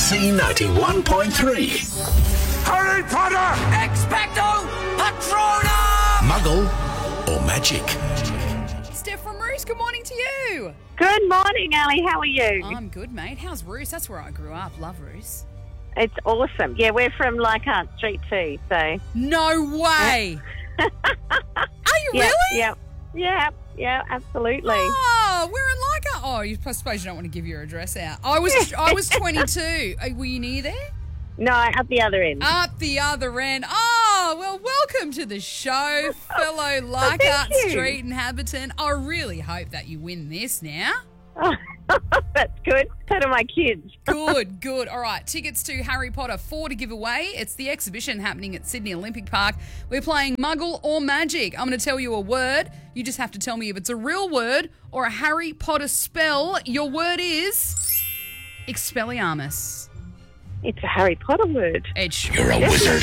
C91.3. Harry Potter! Expecto Patronum! Muggle or magic? Steph from Roos, good morning to you. Good morning, Ali. How are you? I'm good, mate. How's Roos? That's where I grew up. Love Roos. It's awesome. Yeah, we're from Leichhardt Street too, so. No way. Are you really? Yeah, absolutely. Oh, we're in Leichhardt. Oh, I suppose you don't want to give your address out. I was 22. Were you near there? No, at the other end. Up the other end. Oh, well, welcome to the show, fellow Leichhardt Street inhabitant. I really hope that you win this now. That's good. So do my kids. Good. All right, tickets to Harry Potter 4 to give away. It's the exhibition happening at Sydney Olympic Park. We're playing Muggle or Magic. I'm going to tell you a word. You just have to tell me if it's a real word or a Harry Potter spell. Your word is Expelliarmus. It's a Harry Potter word. You're a wizard.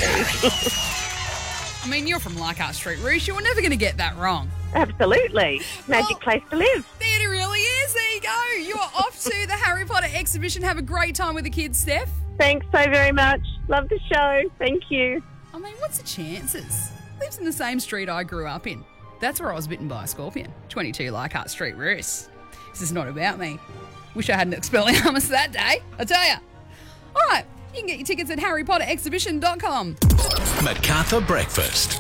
I mean, you're from Leichhardt Street, Roos. You're never going to get that wrong. Absolutely. Magic place to live. It really is. There you go. You are off to the Harry Potter exhibition. Have a great time with the kids, Steph. Thanks so very much. Love the show. Thank you. I mean, what's the chances? Lives in the same street I grew up in. That's where I was bitten by a scorpion. 22 Leichhardt Street, Roos. This is not about me. Wish I had an Expelliarmus that day, I tell ya. All right, you can get your tickets at harrypotterexhibition.com. MacArthur Breakfast.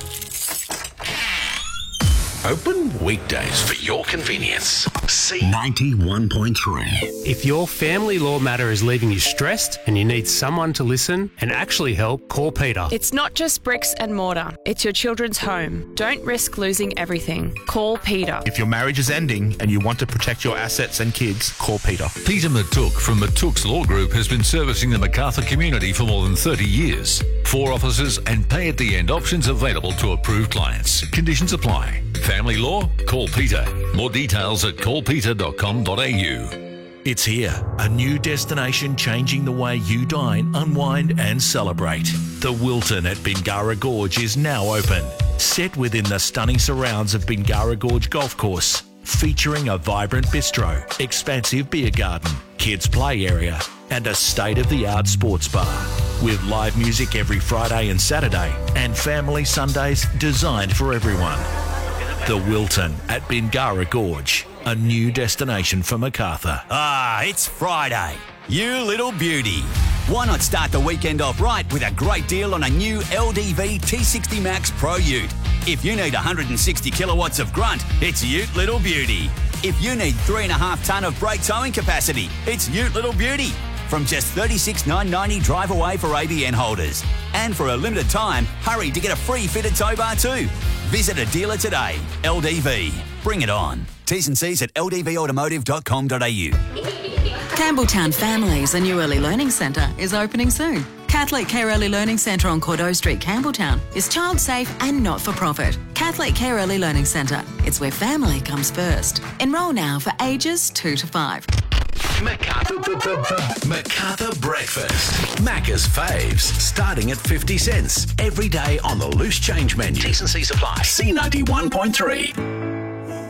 Open weekdays for your convenience. C91.3. If your family law matter is leaving you stressed and you need someone to listen and actually help, call Peter. It's not just bricks and mortar. It's your children's home. Don't risk losing everything. Call Peter. If your marriage is ending and you want to protect your assets and kids, call Peter. Peter Matuk from Matuk's Law Group has been servicing the MacArthur community for more than 30 years. 4 offices and pay-at-the-end options available to approved clients. Conditions apply. Family law? Call Peter. More details at callpeter.com.au. It's here, a new destination changing the way you dine, unwind and celebrate. The Wilton at Bingara Gorge is now open. Set within the stunning surrounds of Bingara Gorge Golf Course, featuring a vibrant bistro, expansive beer garden, kids play area and a state-of-the-art sports bar. With live music every Friday and Saturday and family Sundays designed for everyone. The Wilton at Bingara Gorge, a new destination for MacArthur. Ah, it's Friday. You little beauty. Why not start the weekend off right with a great deal on a new LDV T60 Max Pro Ute? If you need 160 kilowatts of grunt, it's Ute Little Beauty. If you need 3.5 tonne of brake towing capacity, it's Ute Little Beauty. From just $36,990 drive away for ABN holders. And for a limited time, hurry to get a free fitted tow bar too. Visit a dealer today. LDV. Bring it on. T's and C's at ldvautomotive.com.au. Campbelltown Families, a new early learning centre, is opening soon. Catholic Care Early Learning Centre on Cordeaux Street, Campbelltown is child safe and not-for-profit. Catholic Care Early Learning Centre. It's where family comes first. Enrol now for ages 2 to 5. MacArthur Breakfast. Macca's faves, starting at 50 cents. Every day on the loose change menu. T's and C's apply. C91.3.